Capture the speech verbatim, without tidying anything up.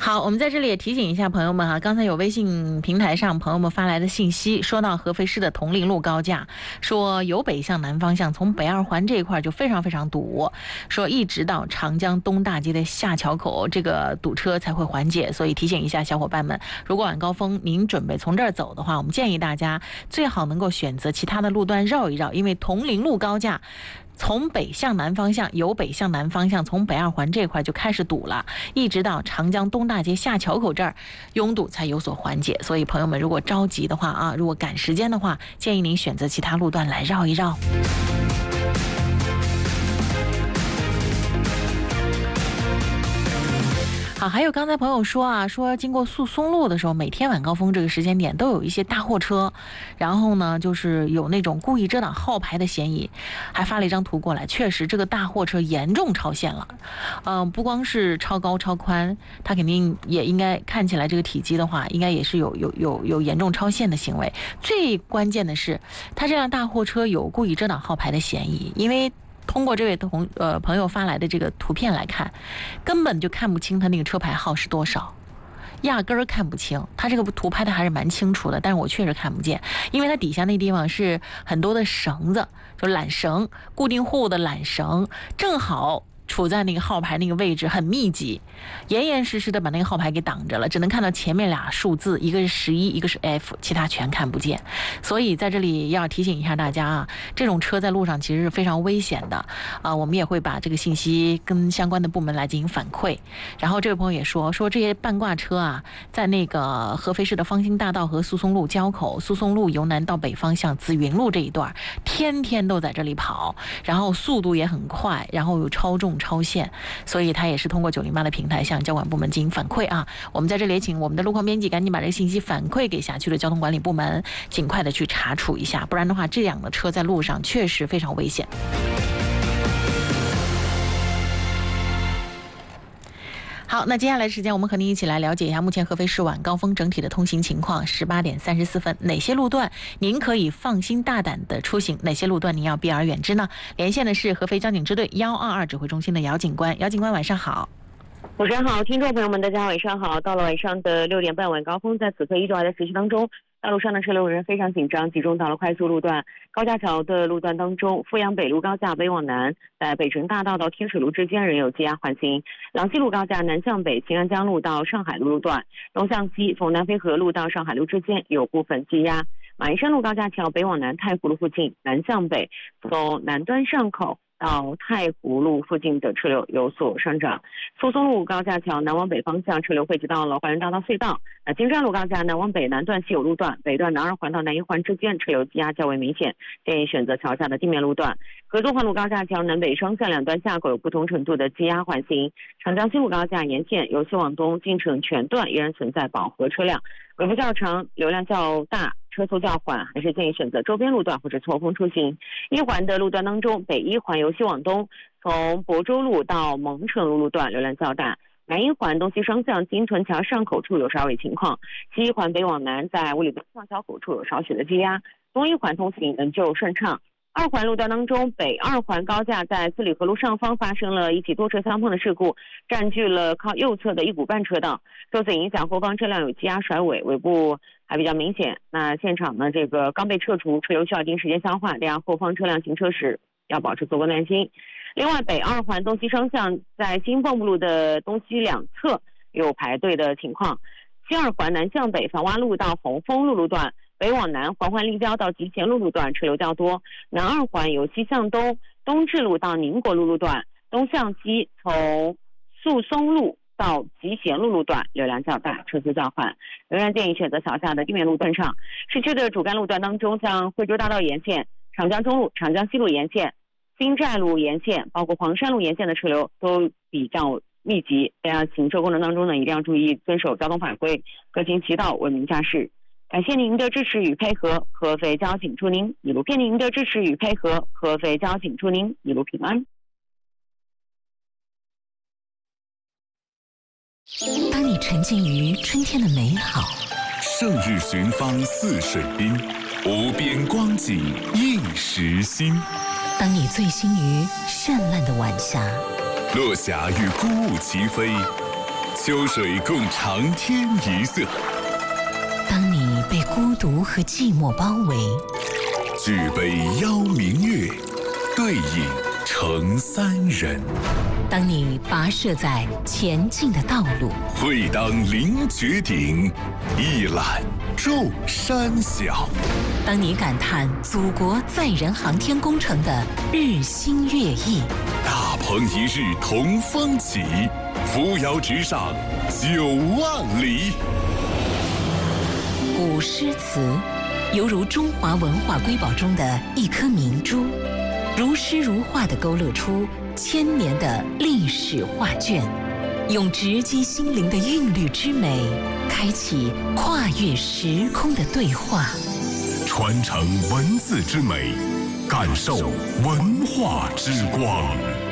好，我们在这里也提醒一下朋友们哈，刚才有微信平台上朋友们发来的信息，说到合肥市的铜陵路高架，说由北向南方向，从北二环这一块就非常非常堵，说一直到长江东大街的下桥口，这个堵车才会缓解。所以提醒一下小伙伴们，如果晚高峰您准备从这儿走的话，我们建议大家最好能够选择其他的路段绕一绕，因为铜陵路高架从北向南方向，由北向南方向，从北二环这块就开始堵了，一直到长江东大街下桥口这儿，拥堵才有所缓解。所以朋友们如果着急的话啊，如果赶时间的话，建议您选择其他路段来绕一绕。好，还有刚才朋友说啊，说经过宿松路的时候，每天晚高峰这个时间点都有一些大货车，然后呢，就是有那种故意遮挡号牌的嫌疑，还发了一张图过来。确实，这个大货车严重超限了，嗯、呃，不光是超高超宽，它肯定也应该看起来这个体积的话，应该也是有有有有严重超限的行为。最关键的是，它这辆大货车有故意遮挡号牌的嫌疑，因为通过这位同呃朋友发来的这个图片来看，根本就看不清他那个车牌号是多少，压根儿看不清。他这个图拍的还是蛮清楚的，但是我确实看不见，因为它底下那地方是很多的绳子，就缆绳，固定货物的缆绳，正好处在那个号牌那个位置，很密集，严严实实的把那个号牌给挡着了，只能看到前面俩数字，一个是十一，一个是 F， 其他全看不见。所以在这里要提醒一下大家啊，这种车在路上其实是非常危险的啊，我们也会把这个信息跟相关的部门来进行反馈。然后这位朋友也说，说这些半挂车啊，在那个合肥市的方兴大道和苏松路交口，苏松路由南到北方向紫云路这一段，天天都在这里跑，然后速度也很快，然后有超重超限，所以他也是通过九零八的平台向交管部门进行反馈啊。我们在这里也请我们的路况编辑赶紧把这个信息反馈给辖区的交通管理部门，尽快的去查处一下，不然的话这样的车在路上确实非常危险。好，那接下来时间我们和您一起来了解一下目前合肥市晚高峰整体的通行情况。十八点三十四分，哪些路段您可以放心大胆的出行，哪些路段您要避而远之呢？连线的是合肥交警支队一二二指挥中心的姚警官。姚警官晚上好。 主持人好，听众朋友们大家晚上好。到了晚上的六点半，晚高峰在此刻依旧还在持续当中，道路上的车流人非常紧张，集中到了快速路段。高架桥的路段当中，阜阳北路高架北往南，在北辰大道到天水路之间仍有积压缓行。朗西路高架南向北，秦安江路到上海路路段，东向西从南淝河路到上海路之间有部分积压。马鞍山路高架桥北往南，太湖路附近南向北，从南端上口到太湖路附近的车流有所上涨。苏松路高架桥南往北方向车流汇集到了怀仁大道隧道。那金山路高架南往北南段西有路段，北段南二环到南一环之间车流积压较为明显，建议选择桥下的地面路段。合作环路高架桥南北双向两段下口有不同程度的积压缓行。长江西路高架沿线由西往东进城全段依然存在饱和车辆，尾部较长，流量较大，车速较缓，还是建议选择周边路段或者错峰出行。一环的路段当中，北一环由西往东，从亳州路到蒙城路路段流量较大。南一环东西双向金屯桥上口处有稍微情况，西一环北往南在五里墩上桥口处有少许的积压，东一环通行仍旧顺畅。二环路段当中，北二环高架在四里河路上方发生了一起多车相碰的事故，占据了靠右侧的一股半车道，受此影响，后方车辆有积压甩尾，尾部还比较明显。那现场呢，这个刚被撤除，车流需要一定时间消化，这样后方车辆行车时要保持足够耐心。另外，北二环东西双向在新蚌埠路的东西两侧有排队的情况。西二环南向北樊洼路到红枫路路段，北往南环环立交到集贤路路段车流较多。南二环由西向东东至路到宁国路路段，东向西从宿松路到集贤路路段流量较大，车速较缓，仍然建议选择桥下的地面路段上。市区的主干路段当中，像惠州大道沿线、长江中路、长江西路沿线、新寨路沿线，包括黄山路沿线的车流都比较密集，大家行车过程当中呢，一定要注意遵守交通法规，各行其道，文明驾驶。感谢您的支持与配合，合肥交警祝您一路便您的支持与配合，合肥交警祝您一路平安。 当你沉浸于春天的美好， 胜日寻芳泗水滨，无边光景映时心。 当你醉心于绚烂的晚霞， 落霞与孤鹜齐飞， 秋水共长天一色。 当你被孤独和寂寞包围， 举杯邀明月，对影成三人。 当你跋涉在前进的道路， 会当凌绝顶，一览众山小。 当你感叹祖国载人航天工程的日新月异， 大鹏一日同风起，扶摇直上九万里。 古诗词犹如中华文化瑰宝中的一颗明珠，如诗如画地勾勒出千年的历史画卷，用直击心灵的韵律之美，开启跨越时空的对话。 传承文字之美，感受文化之光。